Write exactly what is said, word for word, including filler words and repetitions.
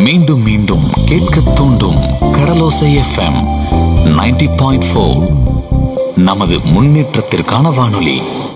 மீண்டும் மீண்டும் கேட்க தூண்டும் கடலோசை எஃப்எம் நைன்டி பாயிண்ட் ஃபோர் நமது முன்னேற்றத்திற்கான வானொலி.